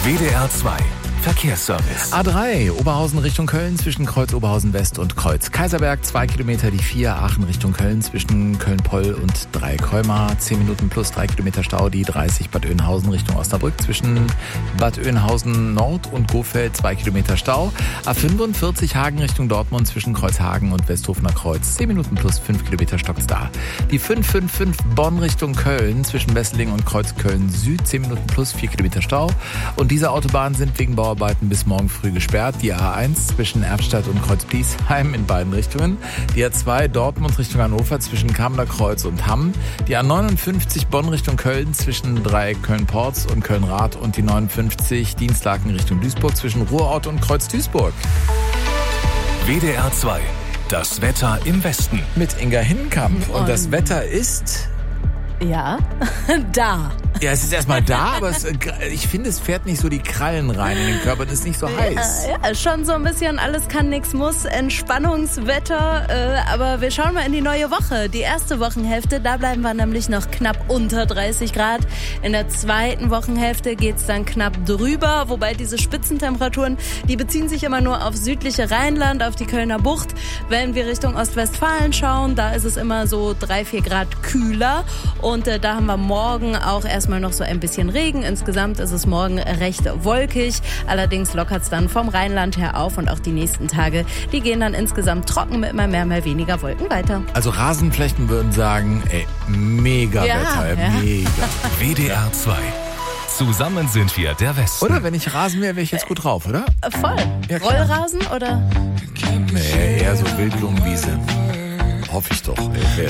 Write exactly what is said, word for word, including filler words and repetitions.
W D R zwei Verkehrsservice. A drei, Oberhausen Richtung Köln zwischen Kreuz Oberhausen West und Kreuz Kaiserberg. Zwei Kilometer die vier, Aachen Richtung Köln zwischen Köln-Poll und Dreikolmar. Zehn Minuten plus drei Kilometer Stau. Die dreißig Bad Oeynhausen Richtung Osnabrück zwischen Bad Oeynhausen Nord und Gofeld. Zwei Kilometer Stau. A fünfundvierzig Hagen Richtung Dortmund zwischen Kreuzhagen und Westhofener Kreuz. Zehn Minuten plus fünf Kilometer stockt's da. Die fünf fünf fünf Bonn Richtung Köln zwischen Wesseling und Kreuz Köln Süd. Zehn Minuten plus vier Kilometer Stau. Und diese Autobahnen sind wegen Bauarbeiten bis morgen früh gesperrt. Die A eins zwischen Erftstadt und Kreuz-Bliesheim in beiden Richtungen. Die A zwei Dortmund Richtung Hannover zwischen Kamener Kreuz und Hamm. Die A neunundfünfzig Bonn Richtung Köln zwischen drei Köln-Porz und Köln-Rath. Und die neunundfünfzig Dienstlaken Richtung Duisburg zwischen Ruhrort und Kreuz-Duisburg. W D R zwei. Das Wetter im Westen. Mit Inga Hinnenkamp. Und, Und das Wetter ist... Ja, da. Ja, es ist erstmal da, aber es, ich finde, es fährt nicht so die Krallen rein in den Körper und ist nicht so heiß. Ja, ja, schon so ein bisschen alles kann, nix muss, Entspannungswetter. Äh, aber wir schauen mal in die neue Woche. Die erste Wochenhälfte, da bleiben wir nämlich noch knapp unter dreißig Grad. In der zweiten Wochenhälfte geht's dann knapp drüber. Wobei diese Spitzentemperaturen, die beziehen sich immer nur auf südliche Rheinland, auf die Kölner Bucht. Wenn wir Richtung Ostwestfalen schauen, da ist es immer so drei, vier Grad kühler. Und äh, da haben wir morgen auch erstmal noch so ein bisschen Regen. Insgesamt ist es morgen recht wolkig. Allerdings lockert es dann vom Rheinland her auf und auch die nächsten Tage, die gehen dann insgesamt trocken mit immer mehr, mehr weniger Wolken weiter. Also Rasenflächen würden sagen, ey, mega Ja, Wetter, ja. mega. W D R zwei. Zusammen sind wir der Westen. Oder wenn ich Rasen wäre, wäre ich jetzt gut drauf, oder? Äh, voll. Ja, klar. Rollrasen oder? Nee, eher so Wildblumenwiese. Hoffe ich doch. Ey,